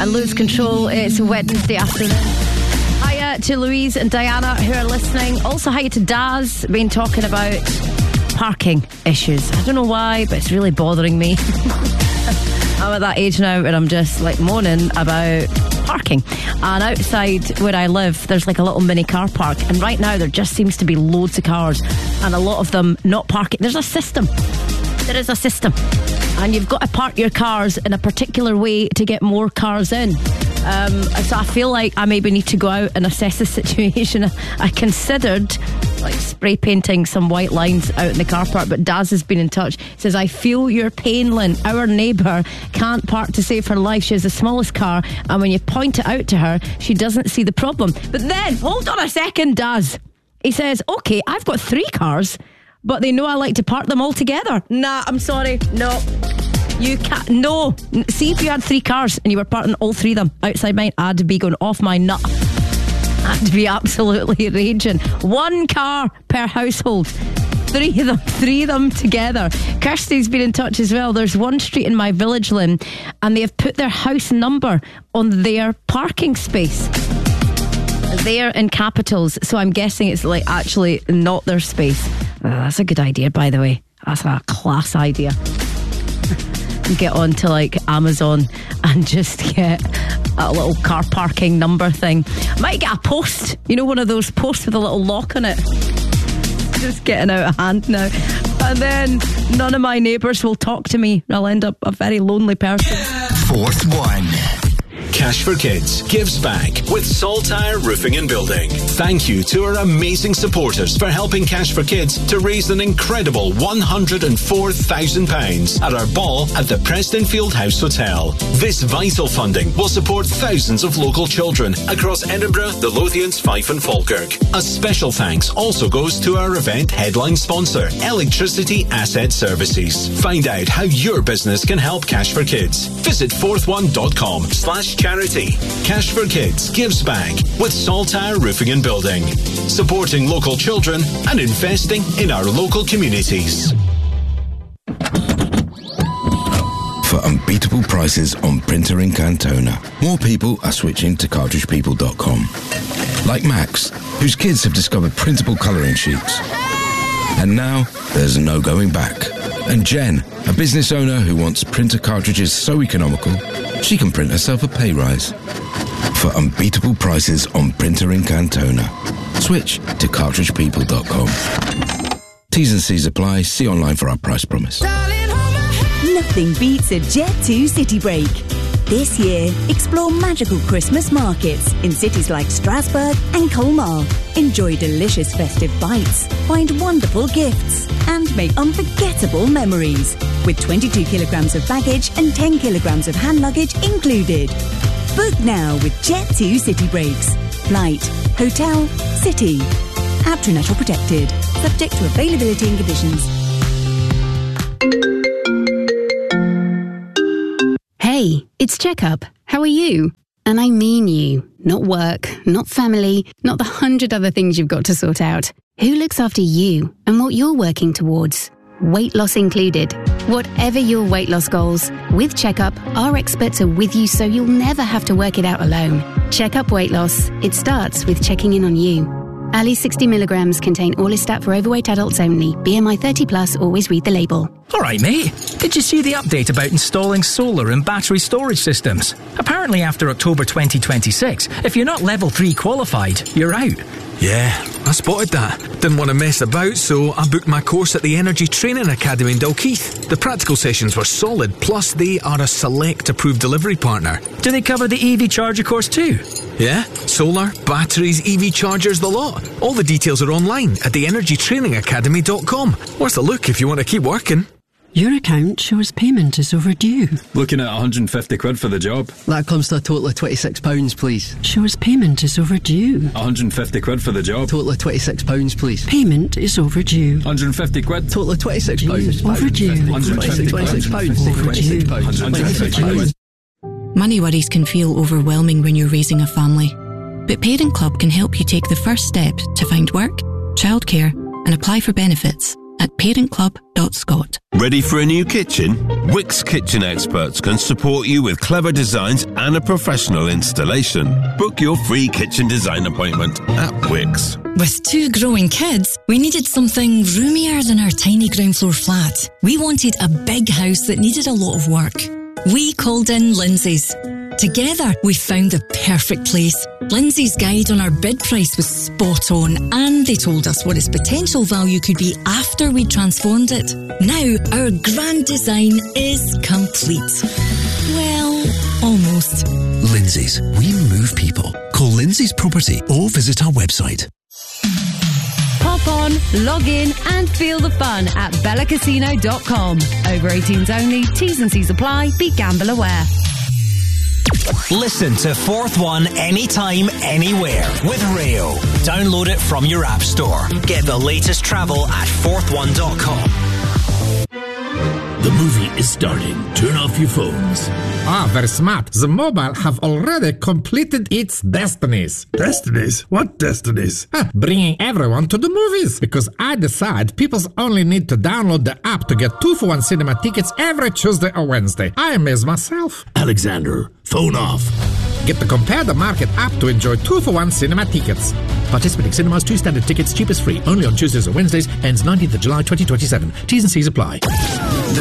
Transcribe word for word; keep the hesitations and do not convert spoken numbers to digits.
and lose control. It's Wednesday afternoon. Hiya to Louise and Diana who are listening. Also hiya to Daz, been talking about parking issues. I don't know why, but it's really bothering me. I'm at that age now where I'm just like moaning about parking. And outside where I live, there's like a little mini car park, and right now there just seems to be loads of cars, and a lot of them not parking. There's a system. There is a system, and you've got to park your cars in a particular way to get more cars in. Um, so I feel like I maybe need to go out and assess the situation. I considered like spray painting some white lines out in the car park, but Daz has been in touch. Says, I feel your pain, Lynn. Our neighbour can't park to save her life. She has the smallest car, and when you point it out to her, she doesn't see the problem. But then, hold on a second, Daz. He says, okay, I've got three cars, but they know I like to park them all together. Nah, I'm sorry. No. You can't. No. See, if you had three cars and you were parking all three of them outside mine, I'd be going off my nut. I'd be absolutely raging. One car per household. Three of them, three of them together. Kirsty's been in touch as well. There's one street in my village, Lynn, and they have put their house number on their parking space. They're in capitals, so I'm guessing it's like actually not their space. Oh, that's a good idea, by the way. That's a class idea. Get on to like Amazon and just get a little car parking number thing. Might get a post, you know, one of those posts with a little lock on it. Just getting out of hand now. And then none of my neighbours will talk to me. I'll end up a very lonely person. Fourth one. Cash for Kids gives back with Saltire Roofing and Building. Thank you to our amazing supporters for helping Cash for Kids to raise an incredible one hundred four thousand pounds at our ball at the Prestonfield House Hotel. This vital funding will support thousands of local children across Edinburgh, the Lothians, Fife and Falkirk. A special thanks also goes to our event headline sponsor, Electricity Asset Services. Find out how your business can help Cash for Kids. Visit fourth one dot com slash charity. Cash for Kids gives back with Saltire Roofing and Building, supporting local children and investing in our local communities. For unbeatable prices on printer ink and toner, more people are switching to cartridge people dot com. Like Max, whose kids have discovered printable colouring sheets. And now, there's no going back. And Jen, a business owner who wants printer cartridges so economical, she can print herself a pay rise. For unbeatable prices on printer ink and toner, switch to cartridge people dot com. T's and C's apply. See online for our price promise. Nothing beats a Jet two City Break. This year, explore magical Christmas markets in cities like Strasbourg and Colmar. Enjoy delicious festive bites, find wonderful gifts, and make unforgettable memories. With twenty-two kilograms of baggage and ten kilograms of hand luggage included. Book now with Jet two City Breaks. Flight, hotel, city. App to Natural Protected. Subject to availability and conditions. Hey, it's Checkup. How are you? And I mean you. Not work, not family, not the hundred other things you've got to sort out. Who looks after you and what you're working towards? Weight loss included. Whatever your weight loss goals, with Checkup, our experts are with you so you'll never have to work it out alone. Checkup Weight Loss. It starts with checking in on you. Ali sixty milligrams contain Orlistat for overweight adults only. B M I thirty plus, always read the label. Alright mate, did you see the update about installing solar and battery storage systems? Apparently after October twenty twenty-six, if you're not level three qualified, you're out. Yeah, I spotted that. Didn't want to mess about, so I booked my course at the Energy Training Academy in Dalkeith. The practical sessions were solid, plus they are a select approved delivery partner. Do they cover the E V charger course too? Yeah, solar, batteries, E V chargers, the lot. All the details are online at the energy training academy dot com. Worth a look if you want to keep working. Your account shows payment is overdue. Looking at one hundred fifty quid for the job. That comes to a total of twenty-six pounds, please. Shows payment is overdue. one hundred fifty quid for the job. Total of twenty-six pounds, please. Payment is overdue. one hundred fifty quid. Total of twenty-six pounds. Overdue. one hundred fifty twenty-six pounds. Overdue. Overdue. Money worries can feel overwhelming when you're raising a family. But Parent Club can help you take the first step to find work, childcare, and apply for benefits at parent club dot scot. Ready for a new kitchen? Wix Kitchen Experts can support you with clever designs and a professional installation. Book your free kitchen design appointment at Wix. With two growing kids, we needed something roomier than our tiny ground floor flat. We wanted a big house that needed a lot of work. We called in Lindsay's. Together, we found the perfect place. Lindsay's guide on our bid price was spot on, and they told us what its potential value could be after we transformed it. Now, our grand design is complete. Well, almost. Lindsay's. We move people. Call Lindsay's Property or visit our website. Pop on, log in and feel the fun at bella casino dot com. Over eighteens only, T's and C's apply, be gamble aware. Listen to Fourth One anytime, anywhere with Rayo. Download it from your app store. Get the latest travel at fourth one dot com. The movie is starting. Turn off your phones. Ah, very smart. The mobile have already completed its destinies. Destinies? What destinies? Ah, bringing everyone to the movies. Because I decide people only need to download the app to get two for one cinema tickets every Tuesday or Wednesday. I amaze myself. Alexander, phone off. Get the Compare the Market app to enjoy two for one cinema tickets. Participating cinemas, two standard tickets, cheapest free. Only on Tuesdays or Wednesdays. Ends nineteenth of July twenty twenty-seven. T's and C's apply.